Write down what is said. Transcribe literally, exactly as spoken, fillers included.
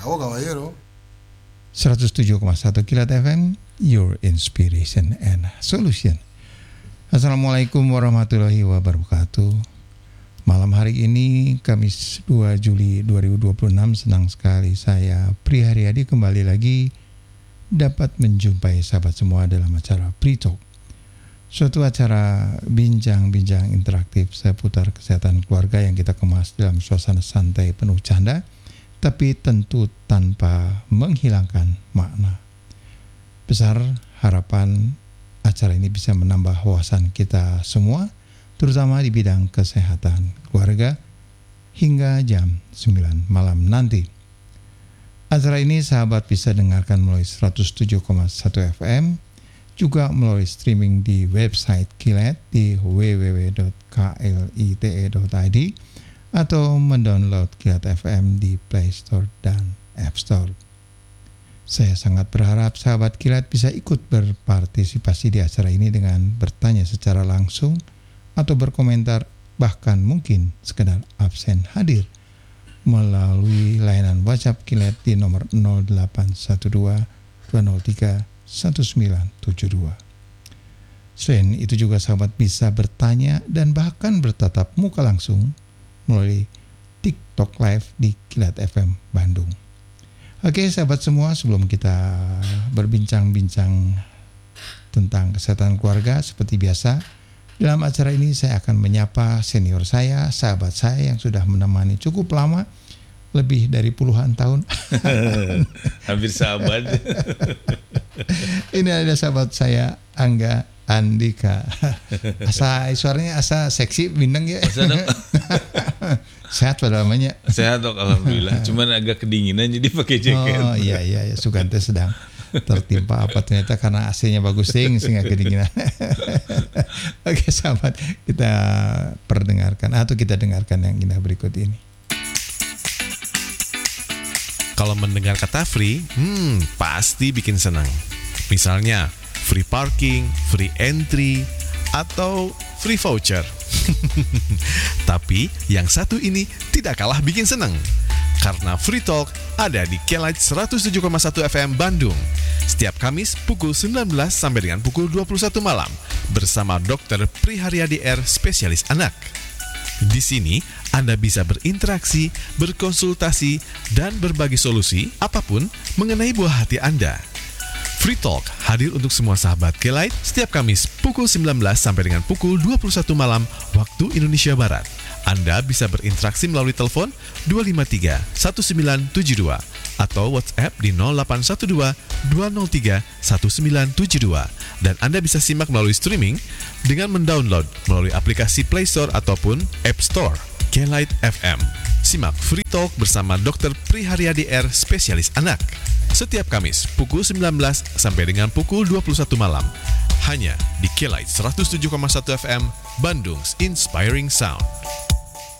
Bravo, caballero. seratus tujuh koma satu Kilat F M, Your Inspiration and Solution. Assalamualaikum warahmatullahi wabarakatuh. Malam hari ini, Kamis dua Juli dua ribu dua puluh enam, senang sekali saya, Pri Haryadi, kembali lagi dapat menjumpai sahabat semua dalam acara Pri Talk. Suatu acara bincang-bincang interaktif seputar kesehatan keluarga yang kita kemas dalam suasana santai penuh canda, tapi tentu tanpa menghilangkan makna. Besar harapan acara ini bisa menambah wawasan kita semua, terutama di bidang kesehatan keluarga, hingga jam sembilan malam nanti. Acara ini sahabat bisa dengarkan melalui seratus tujuh koma satu F M, juga melalui streaming di website Kilat di w w w dot klite dot i d atau mendownload Kilat F M di Play Store dan App Store. Saya sangat berharap sahabat Kilat bisa ikut berpartisipasi di acara ini dengan bertanya secara langsung atau berkomentar, bahkan mungkin sekedar absen hadir melalui layanan WhatsApp Kilat di nomor nol delapan satu dua dua nol tiga satu sembilan tujuh dua. Selain itu juga sahabat bisa bertanya dan bahkan bertatap muka langsung melalui TikTok Live di Kilat F M Bandung. Oke sahabat semua, sebelum kita berbincang-bincang tentang kesehatan keluarga seperti biasa, dalam acara ini saya akan menyapa senior saya, sahabat saya yang sudah menemani cukup lama, lebih dari puluhan tahun. Hampir sahabat. Ini ada sahabat saya, Angga Andika. Asa suaranya asa seksi, bintang ya. Sehat pada namanya. Sehat dok, alhamdulillah. Cuman agak kedinginan jadi pakai jaket. Oh iya iya, ya. Sugante sedang tertimpa apa ternyata karena A C-nya bagus sing sehingga kedinginan. Oke sahabat, kita perdengarkan atau kita dengarkan yang indah berikut ini. Kalau mendengar kata free, hmm, pasti bikin senang. Misalnya free parking, free entry, atau free voucher. Tapi yang satu ini tidak kalah bikin senang. Karena Free Talk ada di Kilat seratus tujuh koma satu F M Bandung setiap Kamis pukul sembilan belas sampai dengan pukul dua puluh satu malam bersama dokter Pri Haryadi R, spesialis anak. Di sini Anda bisa berinteraksi, berkonsultasi, dan berbagi solusi apapun mengenai buah hati Anda. Free Talk hadir untuk semua sahabat Kilat setiap Kamis pukul sembilan belas sampai dengan pukul dua puluh satu malam waktu Indonesia Barat. Anda bisa berinteraksi melalui telepon dua lima tiga satu sembilan tujuh dua atau WhatsApp di nol delapan satu dua dua nol tiga satu sembilan tujuh dua, dan Anda bisa simak melalui streaming dengan mendownload melalui aplikasi Play Store ataupun App Store. Kilat F M. Simak Free Talk bersama dokter Pri Haryadi R, spesialis anak. Setiap Kamis pukul sembilan belas sampai dengan pukul dua puluh satu malam. Hanya di Kilat seratus tujuh koma satu F M, Bandung's Inspiring Sound.